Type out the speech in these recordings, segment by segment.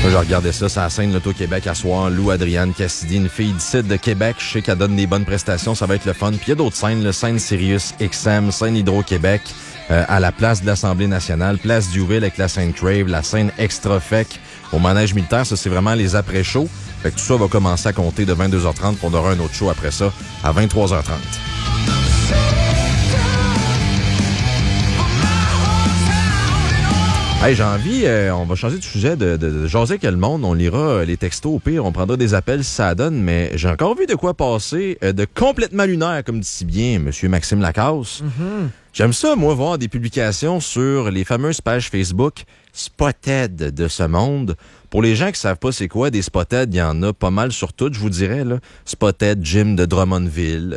Moi, je regardais ça, c'est la scène l'Auto-Québec à soir. Lou Adrienne Cassidy, une fille d'ici de Québec. Je sais qu'elle donne des bonnes prestations, ça va être le fun. Puis il y a d'autres scènes, scène Sirius XM, scène Hydro-Québec, à la place de l'Assemblée nationale, place Duville avec la scène Crave, la scène Extra Fec au manège militaire. Ça, c'est vraiment les après-shows. Fait que tout ça va commencer à compter de 22h30. On aura un autre show après ça à 23h30. Hey, j'ai envie, on va changer de sujet, de jaser avec le monde. On lira les textos au pire, on prendra des appels si ça donne, mais j'ai encore vu de quoi passer de complètement lunaire, comme dit si bien M. Maxime Lacasse. Mm-hmm. J'aime ça, moi, voir des publications sur les fameuses pages Facebook Spotted de ce monde. Pour les gens qui savent pas c'est quoi, des Spotted, il y en a pas mal sur toutes, je vous dirais. Là. Spotted Gym de Drummondville,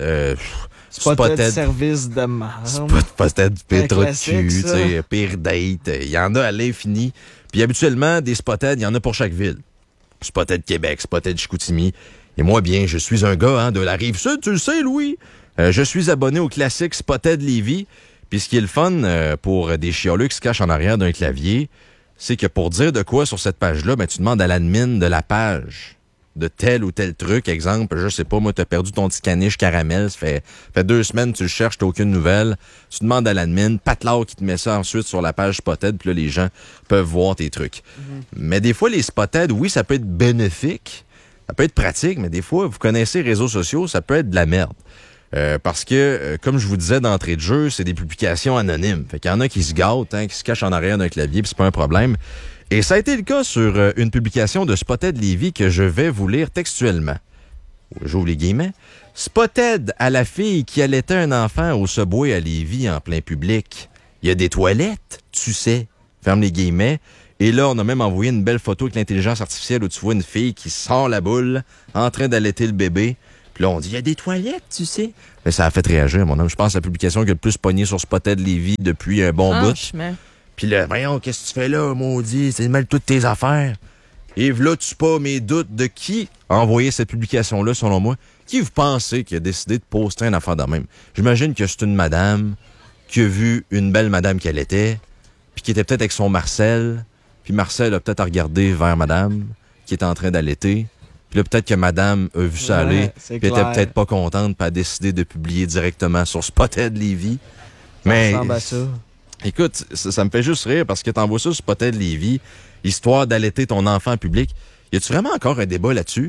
Spotted service de marde. Spotted Pétro de cul, pire date. Il y en a à l'infini. Puis habituellement, des Spotted, il y en a pour chaque ville. Spotted Québec, Spotted Chicoutimi. Et moi, bien, je suis un gars de la Rive-Sud, tu le sais, Louis. Je suis abonné au classique Spotted Lévis. Puis ce qui est le fun pour des chialeux qui se cachent en arrière d'un clavier, c'est que pour dire de quoi sur cette page-là, ben, tu demandes à l'admin de la page de tel ou tel truc. Exemple, je sais pas, moi, t'as perdu ton petit caniche caramel, ça fait 2 semaines que tu le cherches, t'as aucune nouvelle. Tu demandes à l'admin, Patlar qui te met ça ensuite sur la page Spotted, puis là, les gens peuvent voir tes trucs. Mm-hmm. Mais des fois, les Spotted, oui, ça peut être bénéfique, ça peut être pratique, mais des fois, vous connaissez les réseaux sociaux, ça peut être de la merde. Parce que, comme je vous disais d'entrée de jeu, c'est des publications anonymes. Fait qu'il y en a qui se gâtent, qui se cachent en arrière d'un clavier, puis c'est pas un problème. Et ça a été le cas sur une publication de Spotted Lévis que je vais vous lire textuellement. J'ouvre les guillemets. Spotted à la fille qui allaitait un enfant au Subway à Lévis en plein public. Il y a des toilettes, tu sais. Ferme les guillemets. Et là, on a même envoyé une belle photo avec l'intelligence artificielle où tu vois une fille qui sort la boule en train d'allaiter le bébé. Puis là, on dit, il y a des toilettes, tu sais. Mais ça a fait réagir, mon homme. Je pense que la publication qui a le plus pogné sur Spotted Lévis depuis un bon bout. Puis là, voyons, qu'est-ce que tu fais là, maudit? C'est mal toutes tes affaires. Et là, tu pas mes doutes de qui a envoyé cette publication-là, selon moi. Qui vous pensez qui a décidé de poster une affaire de même? J'imagine que c'est une madame qui a vu une belle madame qu'elle était, puis qui était peut-être avec son Marcel, puis Marcel a peut-être regardé vers madame, qui était en train d'allaiter. Puis là, peut-être que madame a vu ça aller, puis elle était peut-être pas contente, puis a décidé de publier directement sur Spotted Lévis. Mais ça ressemble à ça. Écoute, ça me fait juste rire parce que t'envoies ça sur Spotted Lévis, histoire d'allaiter ton enfant en public. Y a-tu vraiment encore un débat là-dessus?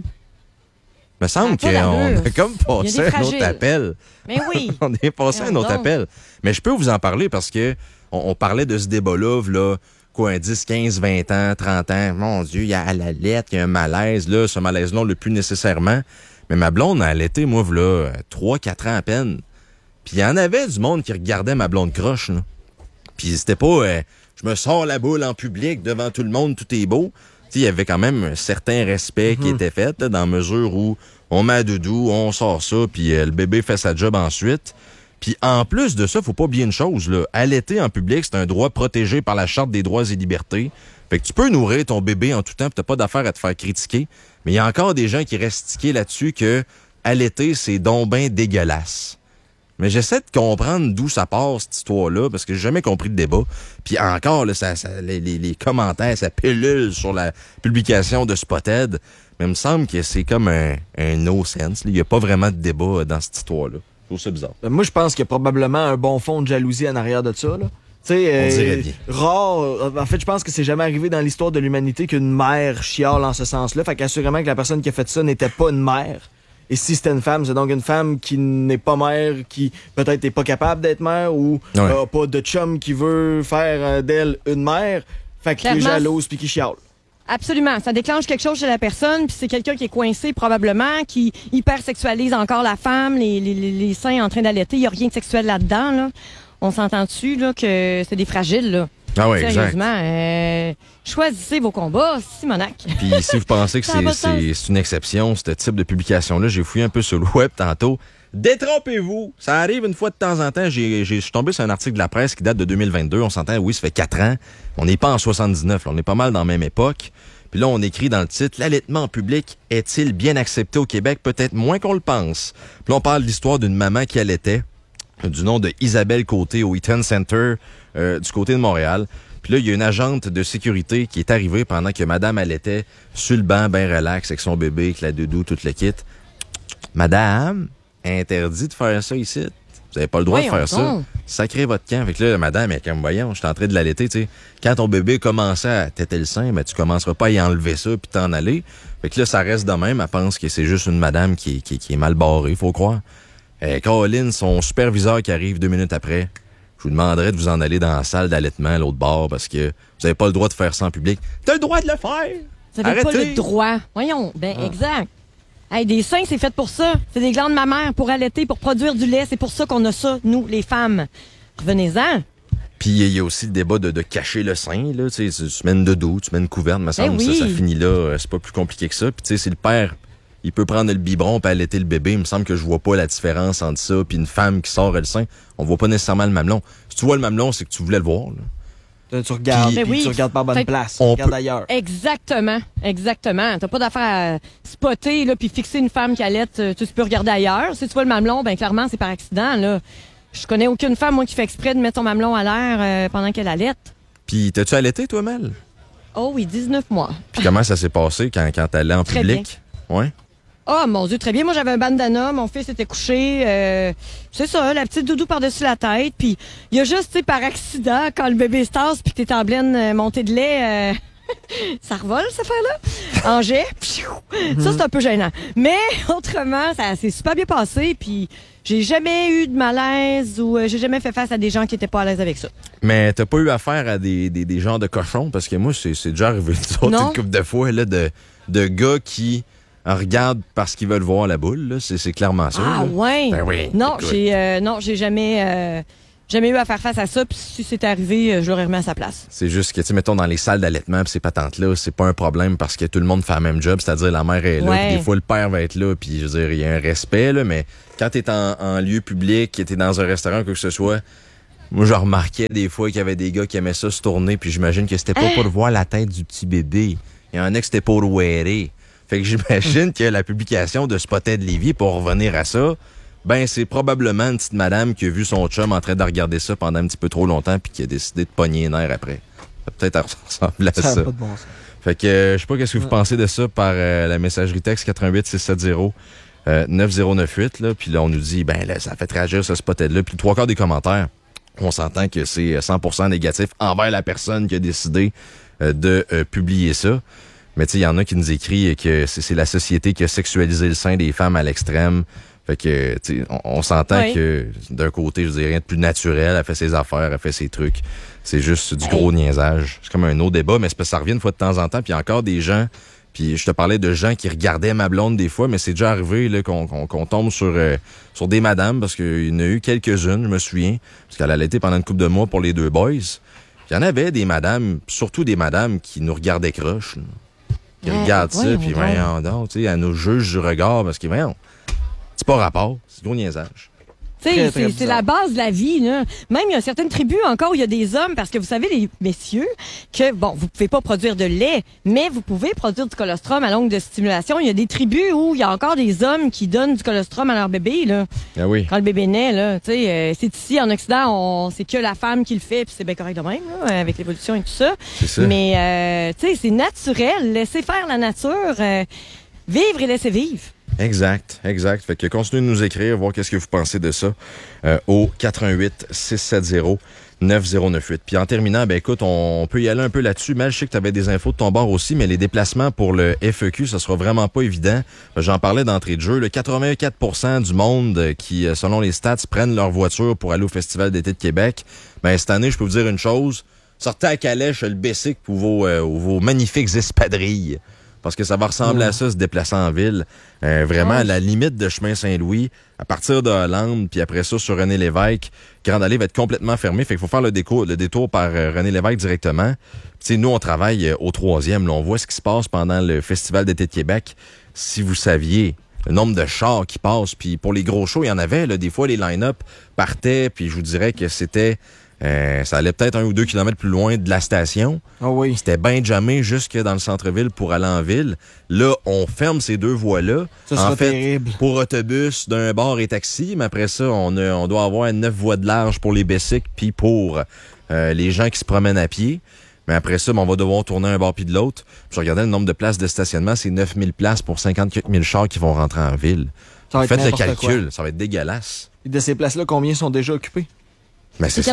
Me semble qu'on a comme passé un autre appel. Mais oui. On est passé un autre appel. Mais je peux vous en parler parce que on parlait de ce débat-là, quoi, 10, 15, 20 ans, 30 ans. Mon Dieu, il y a à la lettre, il y a un malaise, là. Ce malaise-là, on l'a plus nécessairement. Mais ma blonde a allaité, moi, 3-4 ans à peine. Puis il y en avait du monde qui regardait ma blonde croche, là. Puis c'était pas je me sors la boule en public devant tout le monde, tout est beau. Il y avait quand même un certain respect qui était fait, là, dans la mesure où on met à doudou, on sort ça, puis le bébé fait sa job ensuite. Puis en plus de ça, faut pas oublier une chose, là. Allaiter en public, c'est un droit protégé par la Charte des droits et libertés. Fait que tu peux nourrir ton bébé en tout temps, pis t'as pas d'affaire à te faire critiquer. Mais il y a encore des gens qui restent tiqués là-dessus que allaiter, c'est donc ben dégueulasse. Mais j'essaie de comprendre d'où ça part, cette histoire-là, parce que j'ai jamais compris le débat. Puis encore, là, les commentaires, ça pilule sur la publication de Spotted. Mais il me semble que c'est comme un no sense. Il n'y a pas vraiment de débat dans cette histoire-là. Je trouve ça bizarre. Moi, je pense qu'il y a probablement un bon fond de jalousie en arrière de ça, là. On dirait bien. Rare. En fait, je pense que c'est jamais arrivé dans l'histoire de l'humanité qu'une mère chiale en ce sens-là. Fait qu'assurément que la personne qui a fait ça n'était pas une mère. Et si c'était une femme, c'est donc une femme qui n'est pas mère, qui peut-être n'est pas capable d'être mère ou pas de chum qui veut faire d'elle une mère. Fait qu'il est jalouse puis qu'il chiale. Absolument. Ça déclenche quelque chose chez la personne, puis c'est quelqu'un qui est coincé probablement, qui hypersexualise encore la femme, les seins en train d'allaiter. Il n'y a rien de sexuel là-dedans, là. On s'entend dessus là, que c'est des fragiles, là. Ah oui, sérieusement, choisissez vos combats, Simonac. Puis si vous pensez que c'est une exception, ce type de publication-là, j'ai fouillé un peu sur le web tantôt. Détrompez-vous! Ça arrive une fois de temps en temps. Je suis tombé sur un article de la presse qui date de 2022. On s'entend, oui, ça fait 4 ans. On n'est pas en 79. Là. On est pas mal dans la même époque. Puis là, on écrit dans le titre, l'allaitement en public est-il bien accepté au Québec? Peut-être moins qu'on le pense. Puis là, on parle de l'histoire d'une maman qui allaitait, du nom de Isabelle Côté au Eaton Center, du côté de Montréal. Puis Puis là, il y a une agente de sécurité qui est arrivée pendant que madame allaitait sur le banc, bien relax, avec son bébé, avec la doudou, tout le kit. Madame, interdit de faire ça ici. Vous n'avez pas le droit de faire ça. Sacrez votre camp. Fait que là, madame, elle est comme, voyons, je suis en train de l'allaiter, tu sais. Quand ton bébé commençait à téter le sein, ben, tu commenceras pas à y enlever ça puis t'en aller. Fait que là, ça reste de même. Elle pense que c'est juste une madame qui est mal barrée, faut croire. Caroline, son superviseur qui arrive 2 minutes après, je vous demanderais de vous en aller dans la salle d'allaitement à l'autre bord parce que vous n'avez pas le droit de faire ça en public. T'as le droit de le faire! Vous n'avez pas le droit. Voyons, exact. Hey, des seins, c'est fait pour ça. C'est des glandes mammaires pour allaiter, pour produire du lait. C'est pour ça qu'on a ça, nous, les femmes. Revenez-en. Puis il y a aussi le débat de cacher le sein. Là. Tu mets une doudou, tu mets une couverte, me semble que ça finit là. C'est pas plus compliqué que ça. Puis tu sais, si le père, il peut prendre le biberon et allaiter le bébé, il me semble que je vois pas la différence entre ça puis une femme qui sort le sein. On voit pas nécessairement le mamelon. Si tu vois le mamelon, c'est que tu voulais le voir. Là. Tu regardes, puis tu regardes pas bonne place. Tu regardes ailleurs. Exactement. T'as pas d'affaire à spotter, là, puis fixer une femme qui allaite. Tu peux regarder ailleurs. Si tu vois le mamelon, ben clairement, c'est par accident, là. Je connais aucune femme, moi, qui fait exprès de mettre son mamelon à l'air pendant qu'elle allaite. Puis, t'as-tu allaité, toi, Mel? Oh oui, 19 mois. Puis comment ça s'est passé quand t'allais en très public? Bien. Ouais. Oh mon Dieu, très bien. Moi, j'avais un bandana, mon fils était couché. C'est ça, la petite doudou par-dessus la tête. Puis il y a juste, tu sais, par accident, quand le bébé se tasse puis que t'es en pleine montée de lait, ça revole, cette affaire-là. En jet. Ça, c'est un peu gênant. Mais autrement, ça s'est super bien passé. Puis j'ai jamais eu de malaise ou j'ai jamais fait face à des gens qui étaient pas à l'aise avec ça. Mais t'as pas eu affaire à des genres de cochons? Parce que moi, c'est déjà arrivé une couple de fois là, de gars qui regardent parce qu'ils veulent voir la boule. Là. C'est clairement ça. Ah là. ouais? Ben oui. Non, j'ai jamais eu à faire face à ça. Puis si c'était arrivé, je l'aurais remis à sa place. C'est juste que, tu sais, mettons, dans les salles d'allaitement pis ces patentes-là, c'est pas un problème parce que tout le monde fait le même job. C'est-à-dire, la mère est là, puis des fois, le père va être là, puis je veux dire, il y a un respect, là, mais quand t'es en lieu public, t'es dans un restaurant, quoi que ce soit, moi, je remarquais des fois qu'il y avait des gars qui aimaient ça se tourner, puis j'imagine que c'était pas pour voir la tête du petit bébé. Il y en a que c'était pour le wearer. Fait que j'imagine que la publication de Spotted Lévis, pour revenir à ça, ben c'est probablement une petite madame qui a vu son chum en train de regarder ça pendant un petit peu trop longtemps puis qui a décidé de pogner les nerfs après. Ça peut-être ressemble à ça. Ça n'a pas de bon sens. Fait que je sais pas qu'est-ce que vous pensez de ça par la messagerie texte 88 670 9098 là, puis là on nous dit ben là ça fait réagir ce Spotted là, puis 3/4 des commentaires, on s'entend que c'est 100% négatif envers la personne qui a décidé de publier ça. Mais tu sais, il y en a qui nous écrivent que c'est la société qui a sexualisé le sein des femmes à l'extrême. Fait que, tu sais, on s'entend que d'un côté, je veux dire, rien de plus naturel. Elle fait ses affaires, elle fait ses trucs. C'est juste du gros niaisage. C'est comme un autre débat, mais c'est parce que ça revient une fois de temps en temps. Puis il y a encore des gens, puis je te parlais de gens qui regardaient ma blonde des fois, mais c'est déjà arrivé là, qu'on tombe sur des madames, parce qu'il y en a eu quelques-unes, je me souviens, parce qu'elle a allaité pendant une couple de mois pour les 2 boys. Il y en avait des madames, surtout des madames qui nous regardaient croche. Là. Qui regardent ça, puis voyons donc, tu sais, elle nous juge du regard, parce que, voyons, c'est pas rapport, c'est gros niaisage. C'est la base de la vie, là. Même, il y a certaines tribus encore où il y a des hommes, parce que vous savez, les messieurs, que, bon, vous pouvez pas produire de lait, mais vous pouvez produire du colostrum à longue de stimulation. Il y a des tribus où il y a encore des hommes qui donnent du colostrum à leur bébé, là. Ah oui. Quand le bébé naît, là. Tu sais, c'est ici, en Occident, c'est que la femme qui le fait, puis c'est bien correct de même, là, avec l'évolution et tout ça. C'est ça. Mais, tu sais, c'est naturel. Laissez faire la nature. Vivre et laisser vivre. Exact. Fait que continuez de nous écrire, voir qu'est-ce que vous pensez de ça au 88 670 9098. Puis en terminant, ben écoute, on peut y aller un peu là-dessus. Mel, je sais que tu avais des infos de ton bord aussi, mais les déplacements pour le FEQ, ça sera vraiment pas évident. J'en parlais d'entrée de jeu. Le 84% du monde qui, selon les stats, prennent leur voiture pour aller au Festival d'été de Québec. Ben cette année, je peux vous dire une chose. Sortez à calèche le Bessic pour vos magnifiques espadrilles. Parce que ça va ressembler à ça, se déplacer en ville. Vraiment, à la limite de chemin Saint-Louis, à partir de Hollande, puis après ça, sur René-Lévesque, Grande Allée va être complètement fermée. Fait qu'il faut faire le détour par René-Lévesque directement. Puis, nous, on travaille au 3e. Là, on voit ce qui se passe pendant le Festival d'été de Québec. Si vous saviez le nombre de chars qui passent, puis pour les gros shows, il y en avait. Là, des fois, les line-up partaient, puis je vous dirais que c'était Ça allait peut-être 1 ou 2 kilomètres plus loin de la station. Ah oui. C'était bien jamais jusque dans le centre-ville pour aller en ville. Là, on ferme ces 2 voies-là. Ça sera en fait, terrible. pour autobus d'un bord et taxi, mais après ça, on doit avoir 9 voies de large pour les bicycles puis pour les gens qui se promènent à pied. Mais après ça, on va devoir tourner un bord puis de l'autre. Puis je regardais le nombre de places de stationnement, c'est 9000 places pour 50 000 chars qui vont rentrer en ville. Faites le calcul, ça va être dégueulasse. Et de ces places-là, combien sont déjà occupées? Mais c'est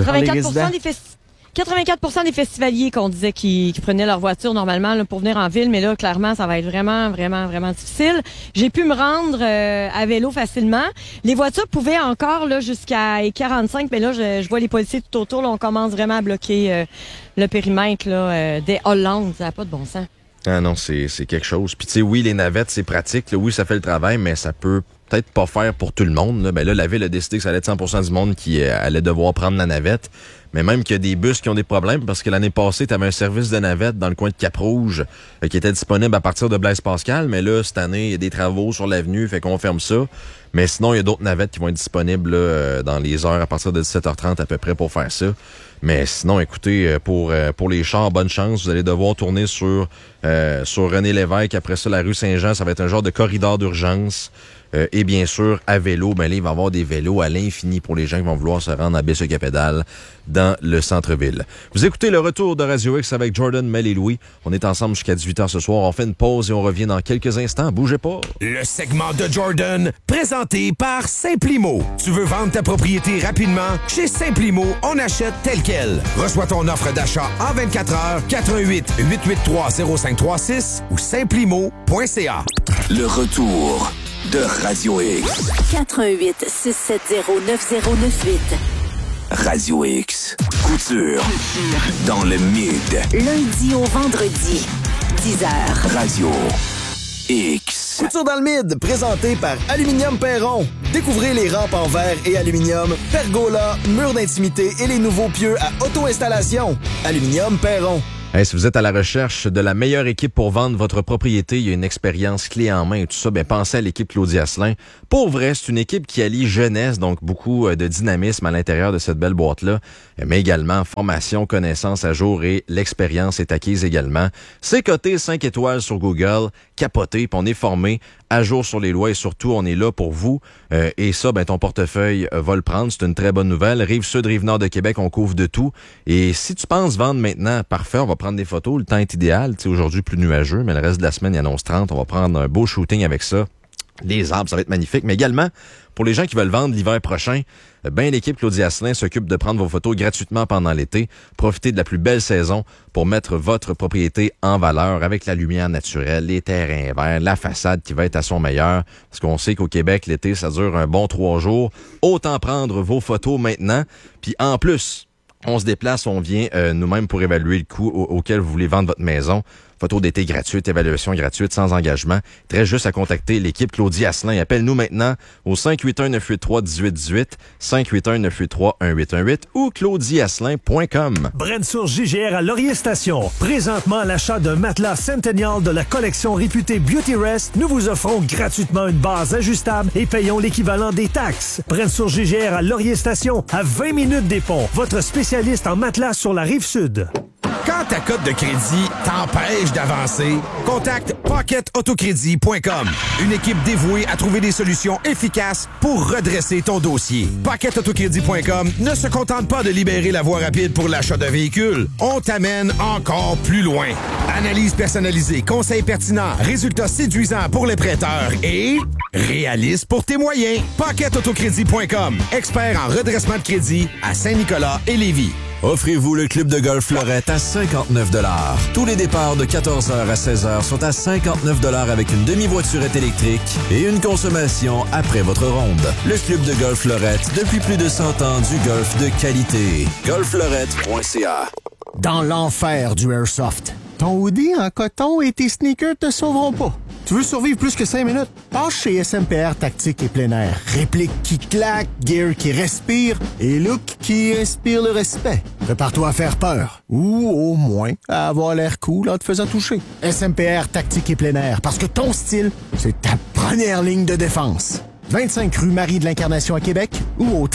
84% des festivaliers qu'on disait qui prenaient leur voiture normalement là, pour venir en ville, mais là, clairement, ça va être vraiment, vraiment, vraiment difficile. J'ai pu me rendre à vélo facilement. Les voitures pouvaient encore là jusqu'à 45, mais là, je vois les policiers tout autour. Là, on commence vraiment à bloquer le périmètre là, des Hollandes. Ça n'a pas de bon sens. Ah non, c'est quelque chose. Puis tu sais, oui, les navettes, c'est pratique. Là, oui, ça fait le travail, mais ça peut peut-être pas faire pour tout le monde. Là. Ben là, la ville a décidé que ça allait être 100% du monde qui allait devoir prendre la navette. Mais même qu'il y a des bus qui ont des problèmes, parce que l'année passée, tu avais un service de navette dans le coin de Cap-Rouge qui était disponible à partir de Blaise-Pascal. Mais là, cette année, il y a des travaux sur l'avenue, fait qu'on ferme ça. Mais sinon, il y a d'autres navettes qui vont être disponibles là, dans les heures à partir de 17h30 à peu près pour faire ça. Mais sinon, écoutez, pour les chars, bonne chance. Vous allez devoir tourner sur René Lévesque. Après ça, la rue Saint-Jean, ça va être un genre de corridor d'urgence. Et bien sûr, à vélo, ben là, il va y avoir des vélos à l'infini pour les gens qui vont vouloir se rendre à Baie-sur-Capédale dans le centre-ville. Vous écoutez le retour de Radio X avec Jordan, Mel et Louis. On est ensemble jusqu'à 18h ce soir. On fait une pause et on revient dans quelques instants. Bougez pas. Le segment de Jordan, présenté par Simplimo. Tu veux vendre ta propriété rapidement? Chez Simplimo, on achète tel quel. Reçois ton offre d'achat en 24 heures. 88 883 0536 ou simplimo.ca. Le retour de Radio X. 88 670 9098. Radio X. Couture. Dans le mid. Lundi au vendredi, 10h. Radio X. Couture dans le mid, présenté par Aluminium Perron. Découvrez les rampes en verre et aluminium, pergola, murs d'intimité et les nouveaux pieux à auto-installation. Aluminium Perron. Hey, si vous êtes à la recherche de la meilleure équipe pour vendre votre propriété, il y a une expérience clé en main et tout ça, ben pensez à l'équipe Claudie Asselin. Pour vrai, c'est une équipe qui allie jeunesse, donc beaucoup de dynamisme à l'intérieur de cette belle boîte-là, mais également formation, connaissance à jour et l'expérience est acquise également. C'est coté 5 étoiles sur Google, capoté, puis on est formé à jour sur les lois et surtout, on est là pour vous. Et ça, ben ton portefeuille va le prendre. C'est une très bonne nouvelle. Rive-Sud, Rive-Nord de Québec, on couvre de tout. Et si tu penses vendre maintenant, parfait, on va prendre des photos. Le temps est idéal. Tu sais, aujourd'hui, plus nuageux, mais le reste de la semaine, il annonce 30. On va prendre un beau shooting avec ça. Les arbres, ça va être magnifique. Mais également, pour les gens qui veulent vendre l'hiver prochain, ben l'équipe Claudie Asselin s'occupe de prendre vos photos gratuitement pendant l'été. Profitez de la plus belle saison pour mettre votre propriété en valeur avec la lumière naturelle, les terrains verts, la façade qui va être à son meilleur. Parce qu'on sait qu'au Québec, l'été, ça dure un bon 3 jours. Autant prendre vos photos maintenant. Puis en plus, on se déplace, on vient nous-mêmes pour évaluer le coût auquel vous voulez vendre votre maison. Photo d'été gratuite, évaluation gratuite, sans engagement. Il reste juste à contacter l'équipe Claudie Asselin. Appelle-nous maintenant au 581-983-1818, 581-983-1818 ou claudieasselin.com. Brensour JGR à Laurier Station. Présentement, à l'achat d'un matelas Centennial de la collection réputée Beauty Rest, nous vous offrons gratuitement une base ajustable et payons l'équivalent des taxes. Brensour JGR à Laurier Station, à 20 minutes des ponts. Votre spécialiste en matelas sur la Rive-Sud. Quand ta cote de crédit t'empêche d'avancer, contacte PocketAutoCrédit.com. Une équipe dévouée à trouver des solutions efficaces pour redresser ton dossier. PocketAutoCrédit.com ne se contente pas de libérer la voie rapide pour l'achat d'un véhicule. On t'amène encore plus loin. Analyse personnalisée, conseils pertinents, résultats séduisants pour les prêteurs et réaliste pour tes moyens. PocketAutoCrédit.com. Expert en redressement de crédit à Saint-Nicolas et Lévis. Offrez-vous le club de golf Fleurette à 59 $. Tous les départs de 14h à 16h sont à 59 $ avec une demi-voiturette électrique et une consommation après votre ronde. Le club de golf Fleurette, depuis plus de 100 ans, du golf de qualité. golffleurette.ca. Dans l'enfer du airsoft, ton hoodie en coton et tes sneakers te sauveront pas. Tu veux survivre plus que 5 minutes? Passe chez SMPR Tactique et plein air. Réplique qui claque, gear qui respire et look qui inspire le respect. Prépare-toi à faire peur. Ou au moins à avoir l'air cool en te faisant toucher. SMPR Tactique et plein air, parce que ton style, c'est ta première ligne de défense. 25 rue Marie de l'Incarnation à Québec ou au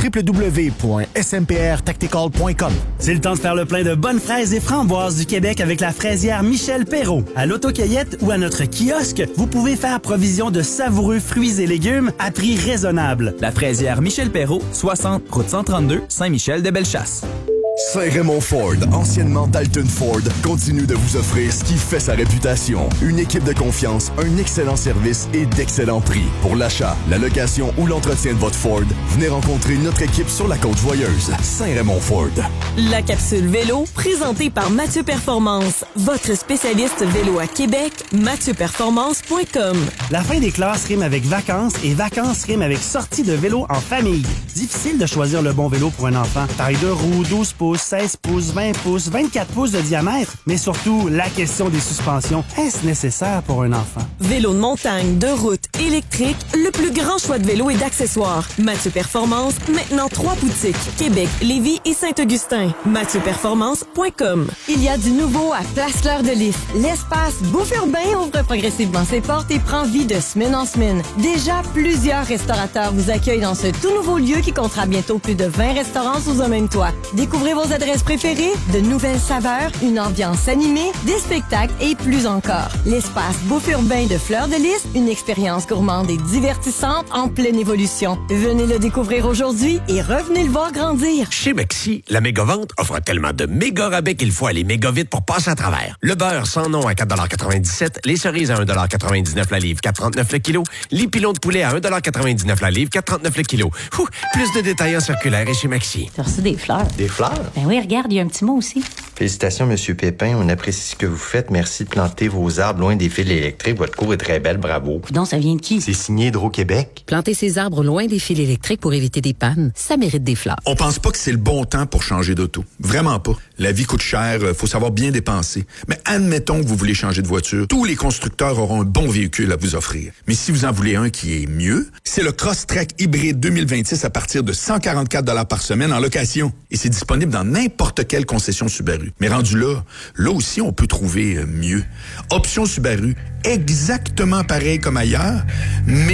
www.smprtactical.com. C'est le temps de faire le plein de bonnes fraises et framboises du Québec avec la fraisière Michel Perrault. À l'autocueillette ou à notre kiosque, vous pouvez faire provision de savoureux fruits et légumes à prix raisonnable. La fraisière Michel Perrault, 60, route 132, Saint-Michel-de-Bellechasse. Saint-Raymond Ford, anciennement Dalton Ford, continue de vous offrir ce qui fait sa réputation. Une équipe de confiance, un excellent service et d'excellents prix. Pour l'achat, la location ou l'entretien de votre Ford, venez rencontrer notre équipe sur la Côte-Joyeuse. Saint-Raymond Ford. La capsule vélo, présentée par Mathieu Performance. Votre spécialiste vélo à Québec, MathieuPerformance.com. La fin des classes rime avec vacances et vacances rime avec sortie de vélo en famille. Difficile de choisir le bon vélo pour un enfant. Taille de roue, 12 pouces, 16 pouces, 20 pouces, 24 pouces de diamètre. Mais surtout, la question des suspensions. Est-ce nécessaire pour un enfant? Vélo de montagne, de route, électrique, le plus grand choix de vélos et d'accessoires. Mathieu Performance, maintenant 3 boutiques. Québec, Lévis et Saint-Augustin. MathieuPerformance.com. Il y a du nouveau à Place Fleur de Lys. L'espace Bouffe Urbain ouvre progressivement ses portes et prend vie de semaine en semaine. Déjà, plusieurs restaurateurs vous accueillent dans ce tout nouveau lieu qui comptera bientôt plus de 20 restaurants sous un même toit. Découvrez vos adresses préférées, de nouvelles saveurs, une ambiance animée, des spectacles et plus encore. L'espace Bouffe Urbain de Fleur de Lys, une expérience gourmande et divertissante en pleine évolution. Venez le découvrir aujourd'hui et revenez le voir grandir. Chez Maxi, la méga-vente offre tellement de méga rabais qu'il faut aller méga vite pour passer à travers. Le beurre sans nom à 4,97 $, les cerises à 1,99 $ la livre, 4,39 $ le kilo, les pilons de poulet à 1,99 $ la livre, 4,39 $ le kilo. Plus de détails en circulaire et chez Maxi. Tu as reçu des fleurs. Des fleurs? Ben oui, regarde, il y a un petit mot aussi. Félicitations, Monsieur Pépin. On apprécie ce que vous faites. Merci de planter vos arbres loin des fils électriques. Votre cour est très belle. Bravo. Donc, ça vient de qui? C'est signé Hydro-Québec. Planter ses arbres loin des fils électriques pour éviter des pannes, ça mérite des fleurs. On pense pas que c'est le bon temps pour changer d'auto. Vraiment pas. La vie coûte cher, faut savoir bien dépenser. Mais admettons que vous voulez changer de voiture. Tous les constructeurs auront un bon véhicule à vous offrir. Mais si vous en voulez un qui est mieux, c'est le Crosstrek hybride 2026 à partir de 144 $ par semaine en location. Et c'est disponible dans n'importe quelle concession Subaru. Mais rendu là aussi, on peut trouver mieux. Option Subaru, exactement pareil comme ailleurs, mais